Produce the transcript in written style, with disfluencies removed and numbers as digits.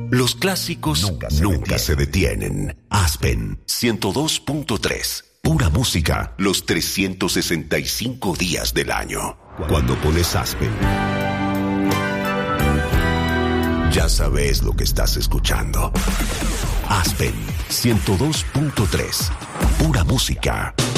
Los clásicos nunca se detienen. Aspen 102.3. Pura música los 365 días del año. Cuando pones Aspen, ya sabes lo que estás escuchando. Aspen 102.3. Pura música